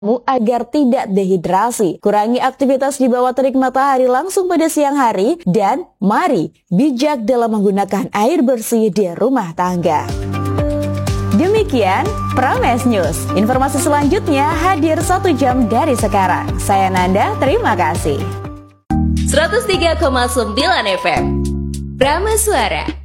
agar tidak dehidrasi. Kurangi aktivitas di bawah terik matahari langsung pada siang hari dan mari bijak dalam menggunakan air bersih di rumah tangga. Demikian Prames News. Informasi selanjutnya hadir 1 jam dari sekarang. Saya Nanda, terima kasih. 103,9 FM Prames Suara.